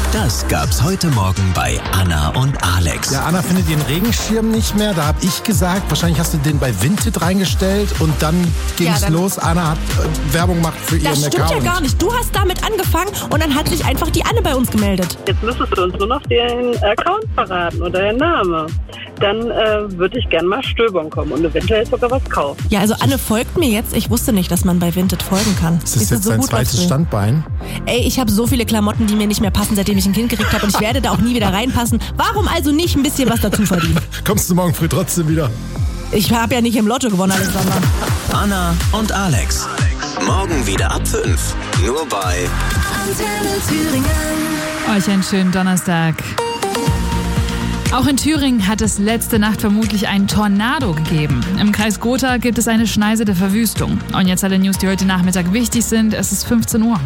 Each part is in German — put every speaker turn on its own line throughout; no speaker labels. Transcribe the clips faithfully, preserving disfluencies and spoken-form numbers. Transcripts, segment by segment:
Das gab's heute Morgen bei Anna und Alex.
Ja, Anna findet ihren Regenschirm nicht mehr. Da habe ich gesagt, wahrscheinlich hast du den bei Vinted reingestellt und dann ging's
Ja, dann
los. Anna hat äh, Werbung gemacht für ihren
Das stimmt
Account.
ja gar nicht. Du hast damit angefangen und dann hat sich einfach die Anne bei uns gemeldet.
Jetzt müsstest du uns nur noch den Account verraten oder den Namen. Dann äh, würde ich gerne mal stöbern kommen und eventuell sogar was kaufen.
Ja, also Anne folgt mir jetzt. Ich wusste nicht, dass man bei Vinted folgen kann.
Ist das
Siehst du,
jetzt
so
dein
gut
zweites
läuft's.
Standbein?
Ey, ich habe so viele Klamotten, die mir nicht mehr passen, seitdem ich ein Kind gekriegt habe und ich werde da auch nie wieder reinpassen. Warum also nicht ein bisschen was dazu verdienen?
Kommst du morgen früh trotzdem wieder?
Ich habe ja nicht im Lotto gewonnen, Alexander.
Anna und Alex. Morgen wieder ab fünf. Nur bei
Antenne Thüringen.
Euch einen schönen Donnerstag. Auch in Thüringen hat es letzte Nacht vermutlich einen Tornado gegeben. Im Kreis Gotha gibt es eine Schneise der Verwüstung. Und jetzt alle News, die heute Nachmittag wichtig sind. Es ist fünfzehn Uhr.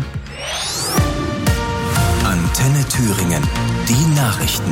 Antenne Thüringen. Die Nachrichten.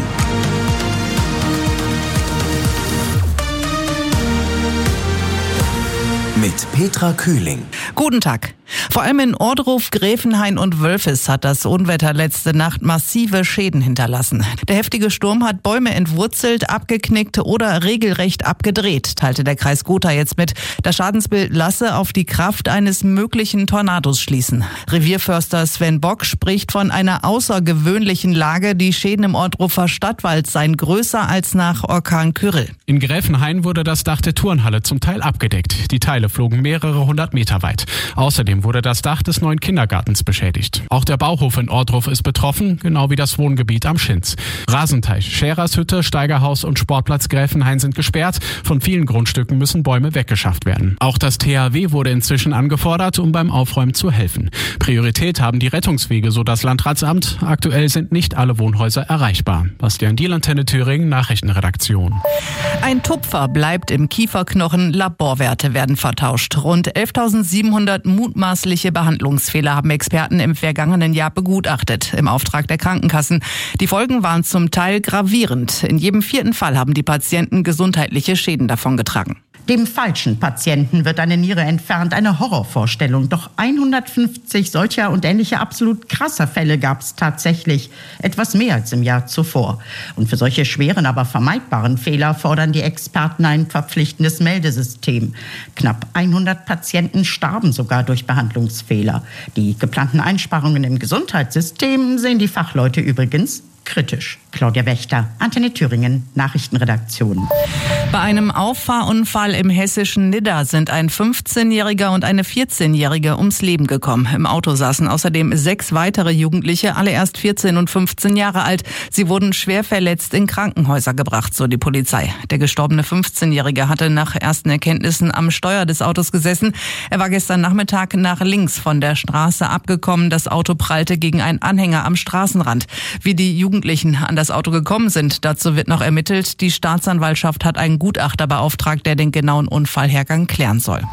Mit Petra Kühling.
Guten Tag. Vor allem in Ohrdruf, Gräfenhain und Wölfis hat das Unwetter letzte Nacht massive Schäden hinterlassen. Der heftige Sturm hat Bäume entwurzelt, abgeknickt oder regelrecht abgedreht, teilte der Kreis Gotha jetzt mit. Das Schadensbild lasse auf die Kraft eines möglichen Tornados schließen. Revierförster Sven Bock spricht von einer außergewöhnlichen Lage. Die Schäden im Ohrdrufer Stadtwald seien größer als nach Orkan Kyrill.
In Gräfenhain wurde das Dach der Turnhalle zum Teil abgedeckt. Die Teile flogen mehrere hundert Meter weit. Außerdem wurde das Dach des neuen Kindergartens beschädigt. Auch der Bauhof in Ohrdruf ist betroffen, genau wie das Wohngebiet am Schinz. Rasenteich, Scherershütte, Steigerhaus und Sportplatz Gräfenhain sind gesperrt. Von vielen Grundstücken müssen Bäume weggeschafft werden. Auch das T H W wurde inzwischen angefordert, um beim Aufräumen zu helfen. Priorität haben die Rettungswege, so das Landratsamt. Aktuell sind nicht alle Wohnhäuser erreichbar. Bastian Diel, Antenne Thüringen, Nachrichtenredaktion.
Ein Tupfer bleibt im Kieferknochen, Laborwerte werden vertauscht. Rund elftausendsiebenhundert mutmaßliche Behandlungsfehler haben Experten im vergangenen Jahr begutachtet, im Auftrag der Krankenkassen. Die Folgen waren zum Teil gravierend. In jedem vierten Fall haben die Patienten gesundheitliche Schäden davongetragen.
Dem falschen Patienten wird eine Niere entfernt, eine Horrorvorstellung. Doch hundertfünfzig solcher und ähnlicher absolut krasser Fälle gab es tatsächlich. Etwas mehr als im Jahr zuvor. Und für solche schweren, aber vermeidbaren Fehler fordern die Experten ein verpflichtendes Meldesystem. Knapp hundert Patienten starben sogar durch Behandlungsfehler. Die geplanten Einsparungen im Gesundheitssystem sehen die Fachleute übrigens kritisch. Claudia Wächter, Antenne Thüringen, Nachrichtenredaktion.
Bei einem Auffahrunfall im hessischen Nidda sind ein fünfzehnjähriger und eine vierzehnjährige ums Leben gekommen. Im Auto saßen außerdem sechs weitere Jugendliche, alle erst vierzehn und fünfzehn Jahre alt. Sie wurden schwer verletzt in Krankenhäuser gebracht, so die Polizei. Der gestorbene fünfzehnjährige hatte nach ersten Erkenntnissen am Steuer des Autos gesessen. Er war gestern Nachmittag nach links von der Straße abgekommen. Das Auto prallte gegen einen Anhänger am Straßenrand. Wie die Jugendlichen an das Auto gekommen sind, dazu wird noch ermittelt. Die Staatsanwaltschaft hat einen Gutachter beauftragt, der den genauen Unfallhergang klären soll.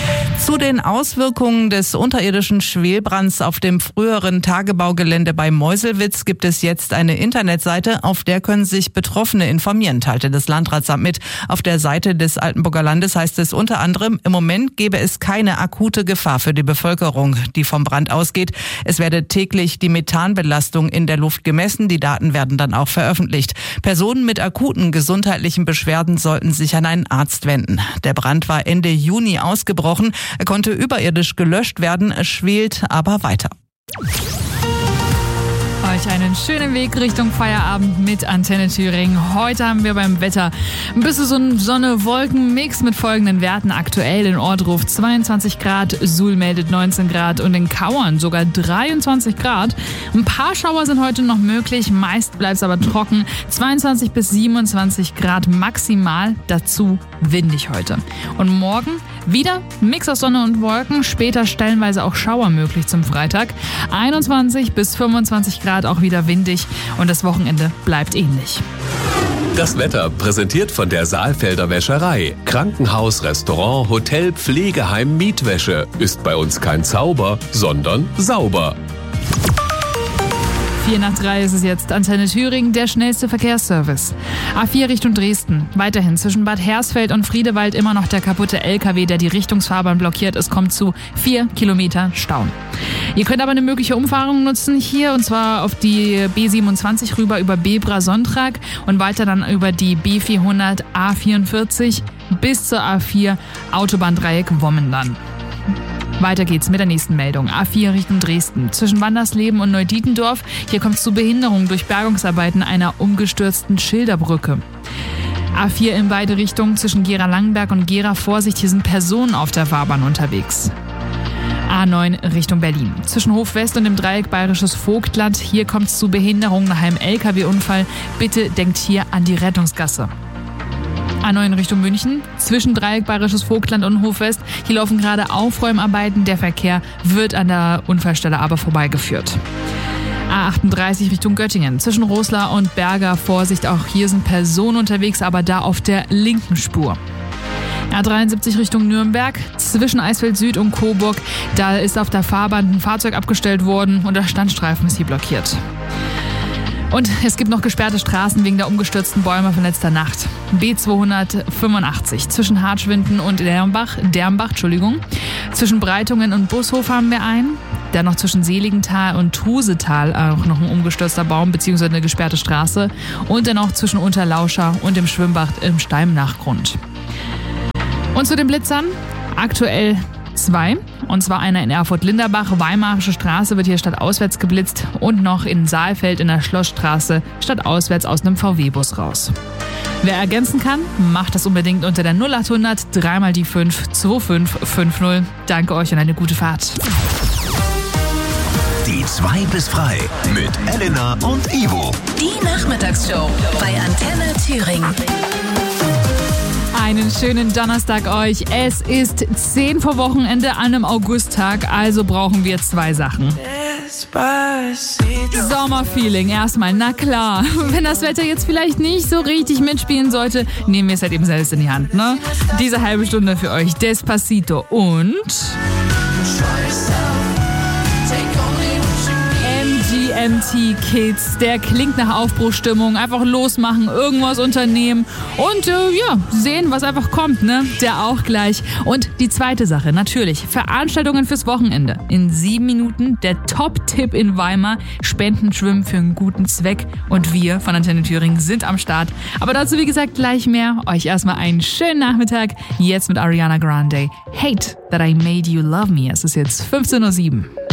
Zu den Auswirkungen des unterirdischen Schwelbrands auf dem früheren Tagebaugelände bei Meuselwitz gibt es jetzt eine Internetseite, auf der können sich Betroffene informieren, teilte das Landratsamt mit. Auf der Seite des Altenburger Landes heißt es unter anderem, im Moment gebe es keine akute Gefahr für die Bevölkerung, die vom Brand ausgeht. Es werde täglich die Methanbelastung in der Luft gemessen. Die Daten werden dann auch veröffentlicht. Personen mit akuten gesundheitlichen Beschwerden sollten sich an einen Arzt wenden. Der Brand war Ende Juni ausgebrochen. Er konnte überirdisch gelöscht werden, es schwelt aber weiter.
Euch einen schönen Weg Richtung Feierabend mit Antenne Thüringen. Heute haben wir beim Wetter ein bisschen so ein Sonne-Wolken-Mix mit folgenden Werten. Aktuell in Ohrdruf zweiundzwanzig Grad, Suhl meldet neunzehn Grad und in Kauern sogar dreiundzwanzig Grad. Ein paar Schauer sind heute noch möglich, meist bleibt es aber trocken. zweiundzwanzig bis siebenundzwanzig Grad maximal, dazu windig heute. Und morgen wieder Mix aus Sonne und Wolken, später stellenweise auch Schauer möglich zum Freitag. einundzwanzig bis fünfundzwanzig Grad, auch wieder windig und das Wochenende bleibt ähnlich.
Das Wetter präsentiert von der Saalfelder Wäscherei. Krankenhaus, Restaurant, Hotel, Pflegeheim, Mietwäsche. Ist bei uns kein Zauber, sondern sauber.
vier nach drei ist es jetzt. Antenne Thüringen, der schnellste Verkehrsservice. A vier Richtung Dresden. Weiterhin zwischen Bad Hersfeld und Friedewald immer noch der kaputte L K W, der die Richtungsfahrbahn blockiert. Es kommt zu vier Kilometer Stau. Ihr könnt aber eine mögliche Umfahrung nutzen hier, und zwar auf die B siebenundzwanzig rüber über Bebra-Sonntag und weiter dann über die B vierhundert A vierundvierzig bis zur A vier Autobahndreieck Wommen. Weiter geht's mit der nächsten Meldung. A vier Richtung Dresden. Zwischen Wandersleben und Neudietendorf. Hier kommt es zu Behinderungen durch Bergungsarbeiten einer umgestürzten Schilderbrücke. A vier in beide Richtungen zwischen Gera-Langenberg und Gera. Vorsicht, hier sind Personen auf der Fahrbahn unterwegs. A neun Richtung Berlin. Zwischen Hof West und dem Dreieck Bayerisches Vogtland. Hier kommt es zu Behinderungen nach einem L K W-Unfall. Bitte denkt hier an die Rettungsgasse. A neun Richtung München, zwischen Dreieck Bayerisches Vogtland und Hof West. Hier laufen gerade Aufräumarbeiten. Der Verkehr wird an der Unfallstelle aber vorbeigeführt. A achtunddreißig Richtung Göttingen, zwischen Roslar und Berger. Vorsicht, auch hier sind Personen unterwegs, aber da auf der linken Spur. A dreiundsiebzig Richtung Nürnberg, zwischen Eisfeld Süd und Coburg. Da ist auf der Fahrbahn ein Fahrzeug abgestellt worden und der Standstreifen ist hier blockiert. Und es gibt noch gesperrte Straßen wegen der umgestürzten Bäume von letzter Nacht. B zweihundertfünfundachtzig zwischen Hartschwinden und Dermbach, Dermbach, Entschuldigung. Zwischen Breitungen und Bushof haben wir einen. Dann noch zwischen Seligenthal und Trusetal auch noch ein umgestürzter Baum bzw. eine gesperrte Straße. Und dann auch zwischen Unterlauscha und dem Schwimmbad im Steimnachgrund. Und zu den Blitzern, aktuell zwei, und zwar einer in Erfurt-Linderbach, Weimarische Straße wird hier stadtauswärts geblitzt und noch in Saalfeld in der Schlossstraße stadtauswärts aus einem V W-Bus raus. Wer ergänzen kann, macht das unbedingt unter der null achthundert drei mal die fünf zwei fünf fünf null. Danke euch und eine gute Fahrt.
Die zwei bis frei mit Elena und Ivo.
Die Nachmittagsshow bei Antenne Thüringen.
Einen schönen Donnerstag euch. Es ist zehn vor Wochenende an einem Augusttag, also brauchen wir zwei Sachen. Sommerfeeling erstmal, na klar. Wenn das Wetter jetzt vielleicht nicht so richtig mitspielen sollte, nehmen wir es halt eben selbst in die Hand, ne? Diese halbe Stunde für euch Despacito und M T Kids, der klingt nach Aufbruchstimmung, einfach losmachen, irgendwas unternehmen und äh, ja, sehen, was einfach kommt, ne? Der auch gleich. Und die zweite Sache, natürlich, Veranstaltungen fürs Wochenende. In sieben Minuten der Top-Tipp in Weimar, Spendenschwimmen für einen guten Zweck und wir von Antenne Thüringen sind am Start. Aber dazu, wie gesagt, gleich mehr. Euch erstmal einen schönen Nachmittag, jetzt mit Ariana Grande. Hate that I made you love me. Es ist jetzt fünfzehn Uhr sieben.